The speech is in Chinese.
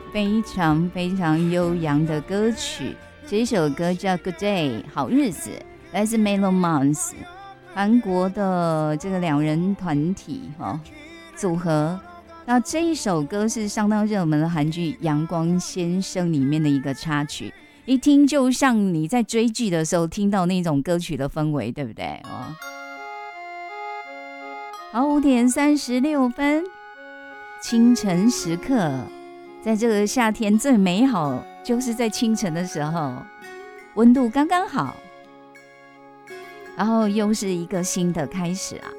非常非常悠扬的歌曲，这一首歌叫 Good Day 好日子，来自 Mellow Month 韩国的这个两人团体组合。那这一首歌是相当热门的韩剧《阳光先生》里面的一个插曲，一听就像你在追剧的时候听到那种歌曲的氛围，对不对？好，5:36，清晨时刻，在这个夏天最美好就是在清晨的时候，温度刚刚好，然后又是一个新的开始啊。